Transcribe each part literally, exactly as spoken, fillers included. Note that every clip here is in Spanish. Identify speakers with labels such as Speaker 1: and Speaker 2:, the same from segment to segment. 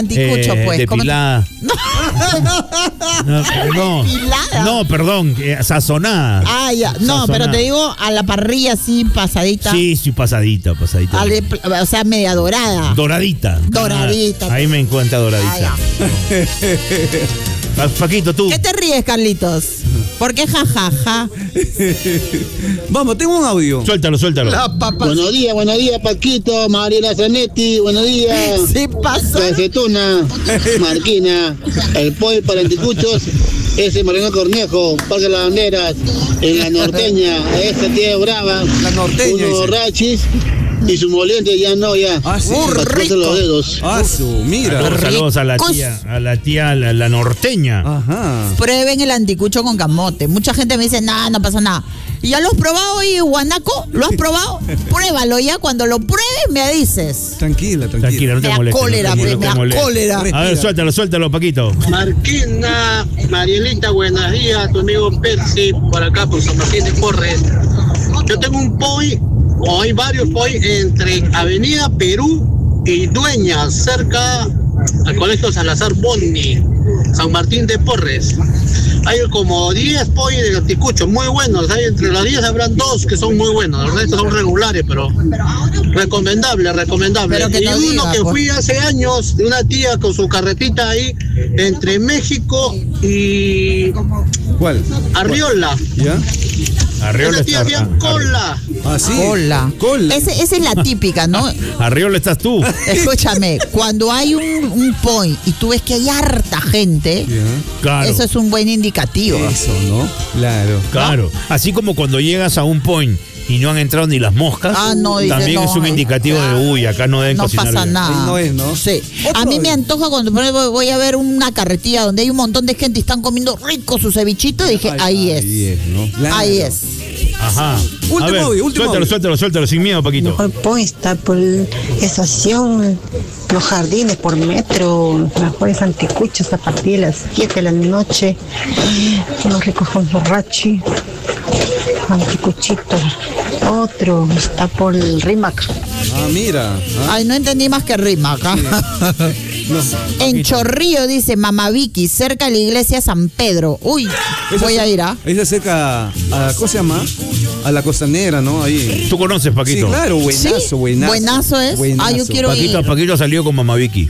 Speaker 1: Anticucho,
Speaker 2: eh,
Speaker 1: pues.
Speaker 2: depilada.
Speaker 1: No.
Speaker 2: No, no,
Speaker 1: Depilada.
Speaker 2: no, perdón, eh, sazonada.
Speaker 1: Ah, ya. No,
Speaker 2: Sazonada.
Speaker 1: pero te digo a la parrilla así, pasadita.
Speaker 2: Sí, sí, pasadita, pasadita.
Speaker 1: Ale- o sea, media dorada.
Speaker 2: Doradita.
Speaker 1: Doradita.
Speaker 2: Ah, ahí me encuentra doradita.
Speaker 1: Ah,
Speaker 2: Ah, Paquito, tú.
Speaker 1: ¿Qué te ríes, Carlitos? ¿Por qué jajaja?
Speaker 3: Vamos, tengo un audio.
Speaker 2: Suéltalo, suéltalo.
Speaker 1: La papa.
Speaker 4: Buenos días, buenos días, Paquito, Mariela Zanetti, buenos días.
Speaker 1: Sí pasa.
Speaker 4: Calcetuna, Marquina, el pollo para anticuchos, ese Moreno Cornejo, Parque de las Banderas, en la norteña, esta tía brava,
Speaker 3: La norteña,
Speaker 4: unos
Speaker 3: dice.
Speaker 4: borrachis y su moliente ya no, ya.
Speaker 3: Ah, sí.
Speaker 4: Para cruzarse los dedos.
Speaker 3: Ah, su, mira.
Speaker 2: Saludos, saludos a la
Speaker 1: Ricos.
Speaker 2: tía, a la tía, la, la norteña.
Speaker 3: Ajá.
Speaker 1: Prueben el anticucho con camote. Mucha gente me dice, nada, no pasa nada. ¿Y ya lo has probado hoy, Guanaco? ¿Lo has probado? Pruébalo ya. Cuando lo pruebes, me dices.
Speaker 3: Tranquila, tranquila.
Speaker 2: Tranquila, no te
Speaker 1: Me da
Speaker 2: molestes.
Speaker 1: cólera,
Speaker 2: no te
Speaker 1: me da
Speaker 2: molestes.
Speaker 1: cólera.
Speaker 2: A ver,
Speaker 3: Respira.
Speaker 2: suéltalo, suéltalo, Paquito.
Speaker 4: Marquina, Marielita, buenos días, tu amigo Percy, por acá por San Martín de Porres. Yo tengo un poi, o hay varios poi, entre Avenida Perú y Dueñas, cerca al Colegio Salazar Bondi, San Martín de Porres. Hay como diez poi de anticucho, muy buenos. Hay entre las diez habrán dos que son muy buenos, los restos son regulares, pero recomendable, recomendable.
Speaker 1: Pero que
Speaker 4: Y
Speaker 1: no
Speaker 4: uno
Speaker 1: diga,
Speaker 4: que
Speaker 1: pues.
Speaker 4: fui hace años de una tía con su carretita ahí entre México y
Speaker 3: ¿Cuál?
Speaker 4: Arriola.
Speaker 3: ¿Ya?
Speaker 2: Arriola
Speaker 4: Esa tía
Speaker 2: está.
Speaker 4: hacía cola.
Speaker 3: Ah, sí.
Speaker 1: Cola.
Speaker 3: Cola.
Speaker 1: Ese- esa es la típica, ¿no?
Speaker 2: Arriola estás tú.
Speaker 1: Escúchame, cuando hay un, un point y tú ves que hay harta gente,
Speaker 3: Ya.
Speaker 2: Claro.
Speaker 1: eso es un buen indicativo.
Speaker 3: Eso, ¿no? Claro.
Speaker 2: Claro. Así como cuando llegas a un point y no han entrado ni las moscas,
Speaker 1: Ah, no, dice,
Speaker 2: también
Speaker 1: no,
Speaker 2: es un
Speaker 1: ay,
Speaker 2: indicativo
Speaker 1: claro.
Speaker 2: de uy, acá no deben
Speaker 1: No
Speaker 2: cocinar
Speaker 1: pasa
Speaker 2: bien.
Speaker 1: nada.
Speaker 3: Ahí no es, ¿no?
Speaker 1: Sí.
Speaker 3: Otro
Speaker 1: A mí me
Speaker 3: día.
Speaker 1: antoja cuando por ejemplo, voy a ver una carretilla donde hay un montón de gente y están comiendo rico su cevichito. Dije, ahí es.
Speaker 3: Ahí es, ¿no? Claro.
Speaker 1: Ahí es.
Speaker 2: Ajá.
Speaker 3: Último
Speaker 2: A ver,
Speaker 3: audio, último
Speaker 2: suéltalo,
Speaker 3: audio.
Speaker 2: suéltalo, suéltalo, sin miedo, Paquito.
Speaker 5: Mejor point está por estación, los jardines por metro, mejores anticuchos a partir de las siete de la noche, unos ricos con borrachi, anticuchitos. Otro está por el Rimac.
Speaker 3: Ah, mira. Ah,
Speaker 1: Ay, no entendí más que rima acá.
Speaker 3: no.
Speaker 1: En Chorrillo dice Mamá Vicky, cerca de la iglesia San Pedro. Uy,
Speaker 3: Esa
Speaker 1: voy
Speaker 3: se-
Speaker 1: a ir, ¿ah?
Speaker 3: Ahí se acerca a, ¿cómo se llama? A la costanera, ¿no? Ahí.
Speaker 2: ¿Tú conoces, Paquito?
Speaker 3: Sí, claro, buenazo,
Speaker 1: ¿Sí?
Speaker 3: buenazo.
Speaker 1: Buenazo es. Ah, yo quiero
Speaker 2: Paquito,
Speaker 1: ir.
Speaker 2: Paquito salió con Mamá Vicky.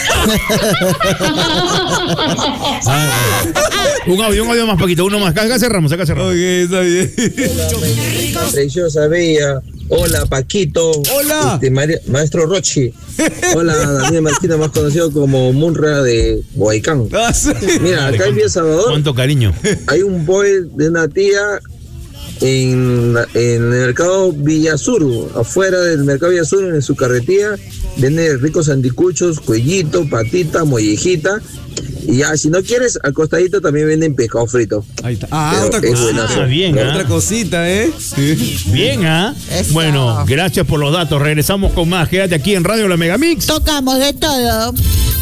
Speaker 2: Ah, un audio, un audio más, Paquito, uno más. Acá, acá cerramos, acá cerramos.
Speaker 3: Ok, está bien.
Speaker 6: Preciosa Bella. Hola, Paquito.
Speaker 3: Hola.
Speaker 6: Este, Mari- Maestro Rochi. Hola, Daniel Marquina, más conocido como Munra de Boaicán.
Speaker 3: Ah, sí.
Speaker 6: Mira, acá en Villa Salvador
Speaker 2: Cuánto cariño.
Speaker 6: hay un boy de una tía en, en el mercado Villasur, afuera del mercado Villasur, en su carretilla, vende ricos anticuchos, cuellito, patita, mollejita. Y ya, si no quieres, al costadito también venden pescado frito.
Speaker 3: Ahí está. Ah,
Speaker 6: Pero
Speaker 3: otra
Speaker 6: es
Speaker 3: cosita.
Speaker 6: buenazo.
Speaker 2: Ah, bien, ¿ah?
Speaker 3: Otra cosita, ¿eh? Sí.
Speaker 2: Bien, ¿ah?
Speaker 1: Eso.
Speaker 2: Bueno, gracias por los datos. Regresamos con más. Quédate aquí en Radio La Megamix.
Speaker 1: Tocamos de todo.